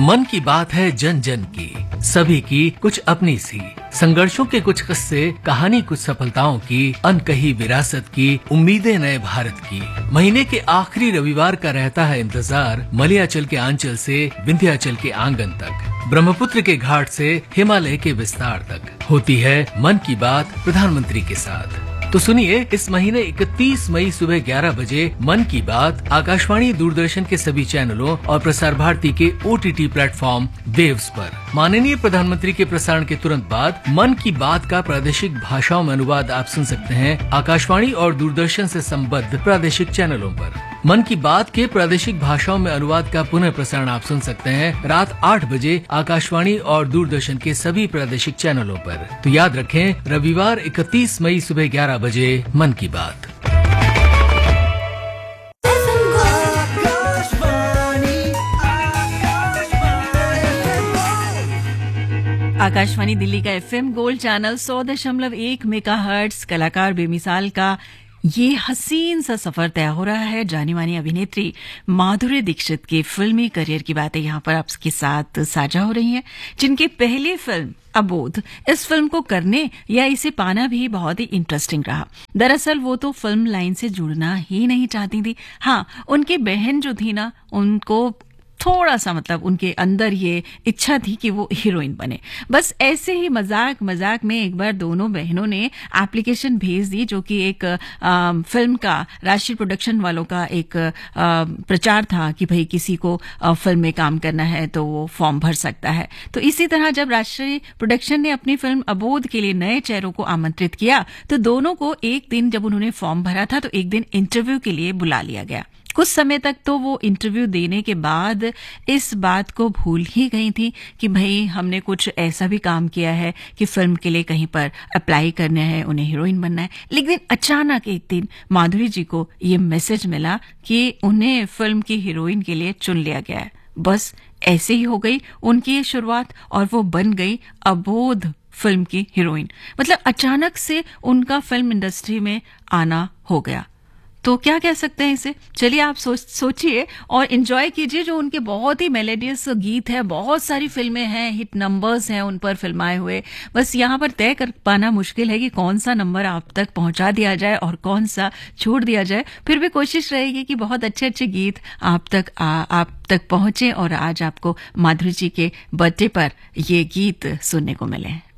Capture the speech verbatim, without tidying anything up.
मन की बात है जन जन की, सभी की कुछ अपनी सी, संघर्षों के कुछ किस्से, कहानी कुछ सफलताओं की, अनकही विरासत की, उम्मीदें नए भारत की। महीने के आखिरी रविवार का रहता है इंतजार, मलयाचल के आंचल से विंध्याचल के आंगन तक, ब्रह्मपुत्र के घाट से हिमालय के विस्तार तक होती है मन की बात प्रधानमंत्री के साथ। तो सुनिए, इस महीने इकतीस मई सुबह ग्यारह बजे मन की बात आकाशवाणी दूरदर्शन के सभी चैनलों और प्रसार भारती के ओटीटी प्लेटफॉर्म वेव्स पर। माननीय प्रधानमंत्री के प्रसारण के तुरंत बाद मन की बात का प्रादेशिक भाषाओं में अनुवाद आप सुन सकते हैं आकाशवाणी और दूरदर्शन से संबद्ध प्रादेशिक चैनलों पर। मन की बात के प्रादेशिक भाषाओं में अनुवाद का पुनः प्रसारण आप सुन सकते हैं रात आठ बजे आकाशवाणी और दूरदर्शन के सभी प्रादेशिक चैनलों पर। तो याद रखें, रविवार इकतीस मई सुबह ग्यारह बजे मन की बात। आकाशवाणी दिल्ली का एफएम गोल्ड चैनल सौ दशमलव एक मेगाहर्ट्ज कलाकार बेमिसाल का ये हसीन सा सफर तय हो रहा है। जानी मानी अभिनेत्री माधुरी दीक्षित के फिल्मी करियर की बातें यहाँ पर आपके साथ साझा हो रही हैं, जिनकी पहली फिल्म अबोध, इस फिल्म को करने या इसे पाना भी बहुत ही इंटरेस्टिंग रहा। दरअसल वो तो फिल्म लाइन से जुड़ना ही नहीं चाहती थी। हाँ, उनकी बहन जो थी ना, उनको थोड़ा सा मतलब उनके अंदर ये इच्छा थी कि वो हीरोइन बने। बस ऐसे ही मजाक मजाक में एक बार दोनों बहनों ने एप्लीकेशन भेज दी, जो कि एक आ, फिल्म का राष्ट्रीय प्रोडक्शन वालों का एक आ, प्रचार था कि भाई किसी को आ, फिल्म में काम करना है तो वो फॉर्म भर सकता है। तो इसी तरह जब राष्ट्रीय प्रोडक्शन ने अपनी फिल्म अबोध के लिए नए चेहरों को आमंत्रित किया तो दोनों को एक दिन, जब उन्होंने फॉर्म भरा था, तो एक दिन इंटरव्यू के लिए बुला लिया गया। कुछ समय तक तो वो इंटरव्यू देने के बाद इस बात को भूल ही गई थी कि भाई हमने कुछ ऐसा भी काम किया है कि फिल्म के लिए कहीं पर अप्लाई करना है, उन्हें हीरोइन बनना है। लेकिन अचानक एक दिन माधुरी जी को ये मैसेज मिला कि उन्हें फिल्म की हीरोइन के लिए चुन लिया गया है। बस ऐसे ही हो गई उनकी ये शुरुआत और वो बन गई अबोध फिल्म की हीरोइन। मतलब अचानक से उनका फिल्म इंडस्ट्री में आना हो गया। तो क्या कह सकते हैं इसे, चलिए आप सोच सोचिए और एंजॉय कीजिए। जो उनके बहुत ही मेलोडियस गीत है, बहुत सारी फिल्में हैं, हिट नंबर्स हैं उन पर फिल्माए हुए। बस यहाँ पर तय कर पाना मुश्किल है कि कौन सा नंबर आप तक पहुंचा दिया जाए और कौन सा छोड़ दिया जाए। फिर भी कोशिश रहेगी कि बहुत अच्छे अच्छे गीत आप तक आ, आप तक पहुंचे और आज आपको माधुरी जी के बर्थडे पर ये गीत सुनने को मिले।